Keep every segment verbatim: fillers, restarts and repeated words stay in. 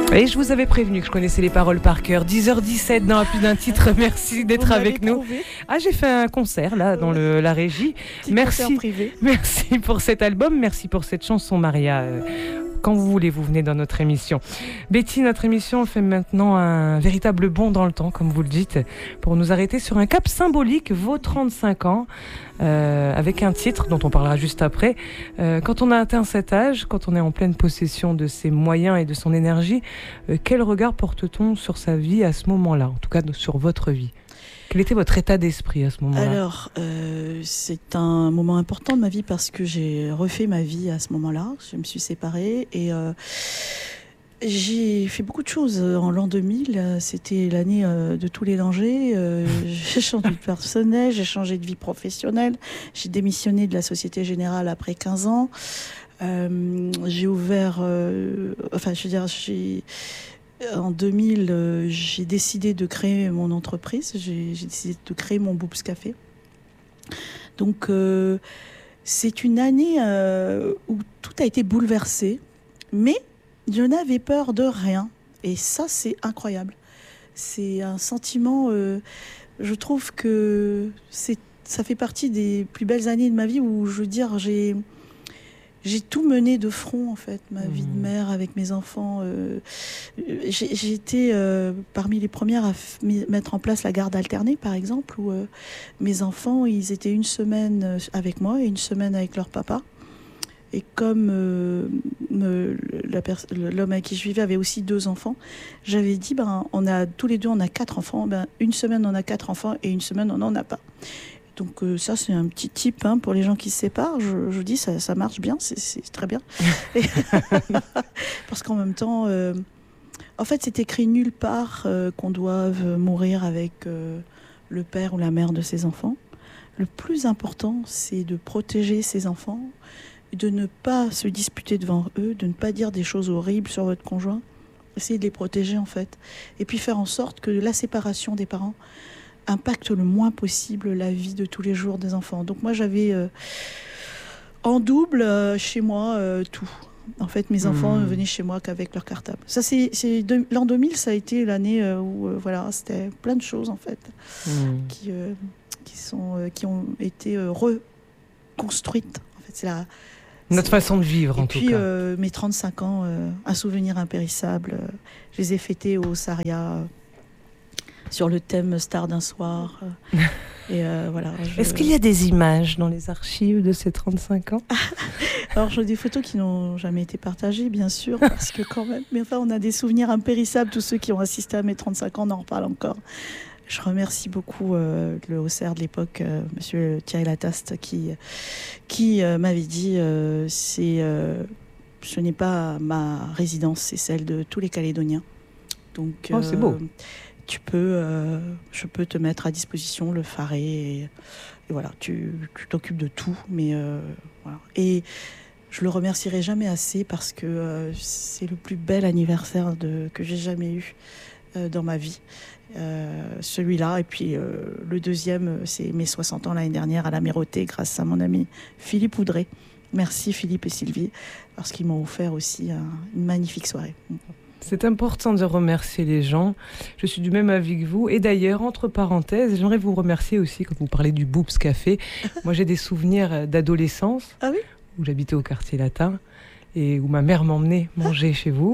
Et je vous avais prévenu que je connaissais les paroles par cœur. dix heures dix-sept dans un plus d'un titre. Merci d'être vous avec nous. Trouvé. Ah, j'ai fait un concert là dans le, la régie. Petit merci, privé. Merci pour cet album. Merci pour cette chanson, Maria. Euh, quand vous voulez, vous venez dans notre émission. Betty, notre émission fait maintenant un véritable bond dans le temps, comme vous le dites, pour nous arrêter sur un cap symbolique, vos trente-cinq ans, euh, avec un titre dont on parlera juste après. Euh, quand on a atteint cet âge, quand on est en pleine possession de ses moyens et de son énergie, euh, quel regard porte-t-on sur sa vie à ce moment-là, en tout cas sur votre vie ? Quel était votre état d'esprit à ce moment-là ? Alors, euh, c'est un moment important de ma vie parce que j'ai refait ma vie à ce moment-là. Je me suis séparée et euh, j'ai fait beaucoup de choses. En l'an deux mille, c'était l'année euh, de tous les dangers. Euh, j'ai changé de personnel, j'ai changé de vie professionnelle. J'ai démissionné de la Société Générale après quinze ans. Euh, j'ai ouvert... Euh, enfin, je veux dire, j'ai... En deux mille, euh, j'ai décidé de créer mon entreprise. J'ai, j'ai décidé de créer mon Boops Café. Donc, euh, c'est une année euh, où tout a été bouleversé, mais je n'avais peur de rien. Et ça, c'est incroyable. C'est un sentiment... Euh, je trouve que c'est, ça fait partie des plus belles années de ma vie où, je veux dire, j'ai... J'ai tout mené de front, en fait, ma mmh. vie de mère avec mes enfants. Euh, j'ai, j'ai été euh, parmi les premières à f- mettre en place la garde alternée, par exemple, où euh, mes enfants, ils étaient une semaine avec moi et une semaine avec leur papa. Et comme euh, me, la pers- l'homme avec qui je vivais avait aussi deux enfants, j'avais dit, ben, on a, tous les deux, on a quatre enfants. Ben, une semaine, on a quatre enfants et une semaine, on n'en a pas. Donc euh, ça, c'est un petit tip hein, pour les gens qui se séparent. Je, je dis, ça, ça marche bien, c'est, c'est très bien. Et parce qu'en même temps, euh, en fait, c'est écrit nulle part euh, qu'on doive mourir avec euh, le père ou la mère de ses enfants. Le plus important, c'est de protéger ses enfants, de ne pas se disputer devant eux, de ne pas dire des choses horribles sur votre conjoint. Essayez de les protéger, en fait. Et puis faire en sorte que la séparation des parents impacte le moins possible la vie de tous les jours des enfants. Donc moi, j'avais euh, en double euh, chez moi euh, tout. En fait, mes enfants mmh. venaient chez moi qu'avec leur cartable. Ça, c'est, c'est de, l'an deux mille, ça a été l'année euh, où euh, voilà, c'était plein de choses en fait mmh. qui euh, qui sont euh, qui ont été euh, reconstruites. En fait, c'est la notre c'est... façon de vivre Et en puis, tout cas. Euh, mes trente-cinq ans, euh, un souvenir impérissable. Euh, je les ai fêtés au Saria. Euh, sur le thème Star d'un soir. Et euh, voilà, je... Est-ce qu'il y a des images dans les archives de ces trente-cinq ans ? Alors, j'ai des photos qui n'ont jamais été partagées, bien sûr, parce que quand même... Mais enfin, on a des souvenirs impérissables. Tous ceux qui ont assisté à mes trente-cinq ans, on en reparle encore. Je remercie beaucoup euh, le haut serre de l'époque, euh, monsieur Thierry Lataste, qui, qui euh, m'avait dit euh, c'est, euh, ce n'est pas ma résidence, c'est celle de tous les Calédoniens. Donc, oh, c'est beau. Euh, Tu peux, euh, je peux te mettre à disposition le faré et, et voilà, tu, tu t'occupes de tout. Mais euh, voilà. Et je le remercierai jamais assez parce que euh, c'est le plus bel anniversaire de, que j'ai jamais eu euh, dans ma vie. Euh, celui-là et puis euh, le deuxième, c'est mes soixante ans l'année dernière à l'Amirauté grâce à mon ami Philippe Oudré. Merci Philippe et Sylvie parce qu'ils m'ont offert aussi un, une magnifique soirée. C'est important de remercier les gens. Je suis du même avis que vous. Et d'ailleurs, entre parenthèses, j'aimerais vous remercier aussi quand vous parlez du Boops Café. Moi, j'ai des souvenirs d'adolescence ah oui où j'habitais au quartier latin et où ma mère m'emmenait manger chez vous.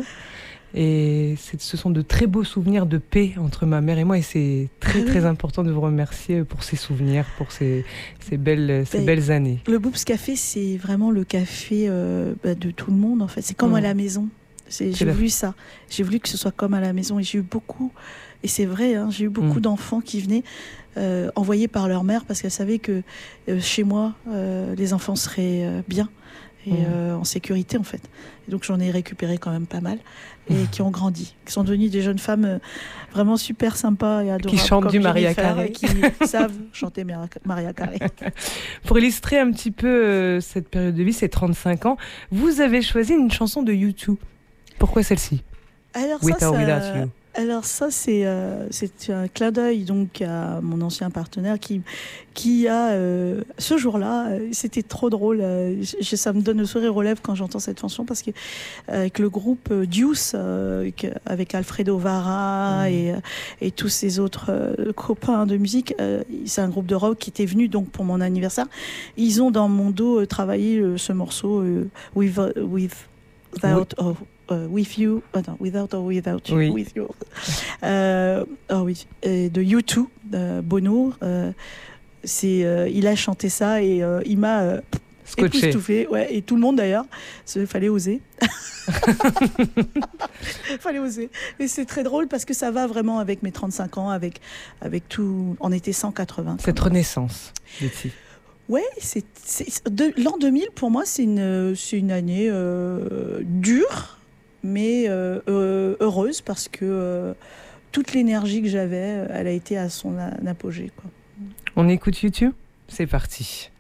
Et c'est, ce sont de très beaux souvenirs de paix entre ma mère et moi. Et c'est très, ah oui. très important de vous remercier pour ces souvenirs, pour ces, ces, belles, ces ben, belles années. Le Boops Café, c'est vraiment le café euh, bah, de tout le monde, en fait. C'est comme mmh. à la maison. C'est, j'ai voulu ça. J'ai voulu que ce soit comme à la maison. Et j'ai eu beaucoup, et c'est vrai, hein, j'ai eu beaucoup mmh. d'enfants qui venaient euh, envoyés par leur mère parce qu'elle savait que euh, chez moi, euh, les enfants seraient euh, bien et mmh. euh, en sécurité, en fait. Et donc, j'en ai récupéré quand même pas mal et mmh. qui ont grandi, qui sont devenues des jeunes femmes euh, vraiment super sympas et adorables. Qui chantent du Maria Carey. Qui savent chanter Maria Carey. Pour illustrer un petit peu euh, cette période de vie, ces trente-cinq ans, vous avez choisi une chanson de U deux. Pourquoi celle-ci ? Alors With ça, or ça... Without You. Alors ça, c'est euh, c'est un clin d'œil donc à mon ancien partenaire qui qui a euh, ce jour-là, euh, c'était trop drôle. Euh, je, ça me donne le sourire aux lèvres quand j'entends cette chanson parce que avec le groupe euh, Deuce, euh, avec Alfredo Vara mmh. et et tous ces autres euh, copains de musique, euh, c'est un groupe de rock qui était venu donc pour mon anniversaire. Ils ont dans mon dos euh, travaillé euh, ce morceau euh, with with without oui. oh, Uh, with you, oh non, without or without you, oui. with you. Euh, oh oui, et de U deux, de Bono. Euh, c'est, euh, il a chanté ça et euh, il m'a euh, époustouflé. Ouais, et tout le monde d'ailleurs. Il fallait oser. fallait oser. Et c'est très drôle parce que ça va vraiment avec mes trente-cinq ans, avec, avec tout. On était cent quatre-vingts. Cette renaissance, Betty. Ouais, c'est, c'est, de, l'an deux mille pour moi c'est une, c'est une année euh, dure. Mais euh, euh, heureuse parce que euh, toute l'énergie que j'avais, elle a été à son apogée, quoi. On écoute YouTube ? C'est parti.